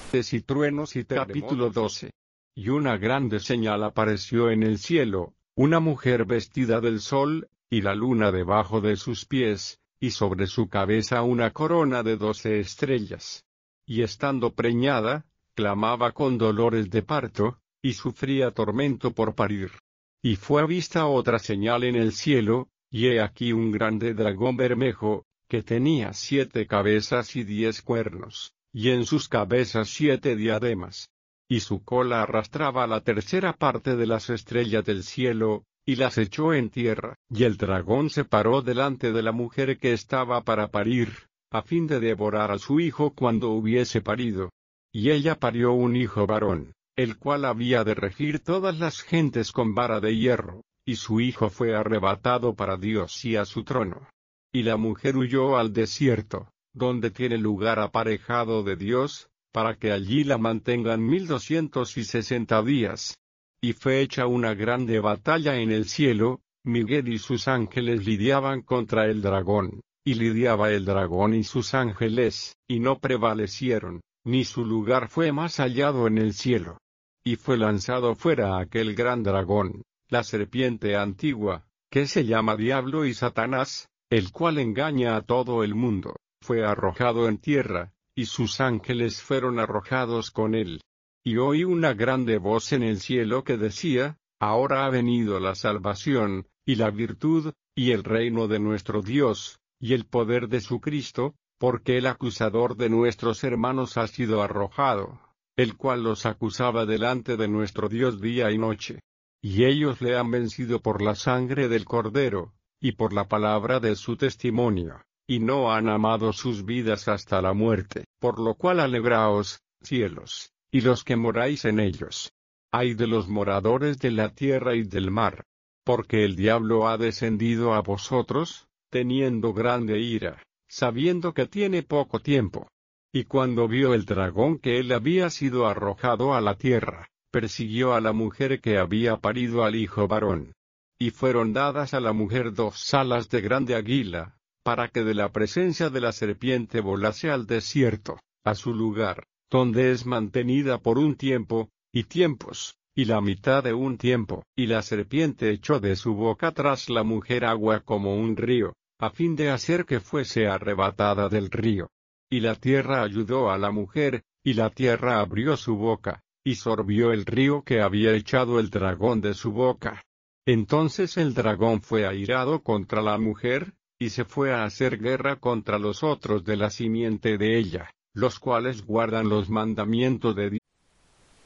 y truenos y Capítulo 12. Y una grande señal apareció en el cielo, una mujer vestida del sol, y la luna debajo de sus pies, y sobre su cabeza una corona de 12 estrellas. Y estando preñada, clamaba con dolores de parto, y sufría tormento por parir. Y fue vista otra señal en el cielo, y he aquí un grande dragón bermejo, que tenía 7 cabezas y 10 cuernos, y en sus cabezas 7 diademas. Y su cola arrastraba la tercera parte de las estrellas del cielo, y las echó en tierra. Y el dragón se paró delante de la mujer que estaba para parir, a fin de devorar a su hijo cuando hubiese parido. Y ella parió un hijo varón, el cual había de regir todas las gentes con vara de hierro, y su hijo fue arrebatado para Dios y a su trono. Y la mujer huyó al desierto, donde tiene lugar aparejado de Dios, para que allí la mantengan 1260 días. Y fue hecha una grande batalla en el cielo, Miguel y sus ángeles lidiaban contra el dragón, y lidiaba el dragón y sus ángeles, y no prevalecieron, ni su lugar fue más hallado en el cielo. Y fue lanzado fuera aquel gran dragón, la serpiente antigua, que se llama Diablo y Satanás, el cual engaña a todo el mundo, fue arrojado en tierra, y sus ángeles fueron arrojados con él. Y oí una grande voz en el cielo que decía: Ahora ha venido la salvación, y la virtud, y el reino de nuestro Dios, y el poder de su Cristo, porque el acusador de nuestros hermanos ha sido arrojado, el cual los acusaba delante de nuestro Dios día y noche. Y ellos le han vencido por la sangre del Cordero, y por la palabra de su testimonio, y no han amado sus vidas hasta la muerte. Por lo cual alegraos, cielos, y los que moráis en ellos. Ay de los moradores de la tierra y del mar, porque el diablo ha descendido a vosotros, teniendo grande ira, sabiendo que tiene poco tiempo. Y cuando vio el dragón que él había sido arrojado a la tierra, persiguió a la mujer que había parido al hijo varón. Y fueron dadas a la mujer 2 alas de grande águila, para que de la presencia de la serpiente volase al desierto, a su lugar, donde es mantenida por un tiempo, y tiempos, y la mitad de un tiempo. Y la serpiente echó de su boca tras la mujer agua como un río, a fin de hacer que fuese arrebatada del río. Y la tierra ayudó a la mujer, y la tierra abrió su boca, y sorbió el río que había echado el dragón de su boca. Entonces el dragón fue airado contra la mujer, y se fue a hacer guerra contra los otros de la simiente de ella, los cuales guardan los mandamientos de Dios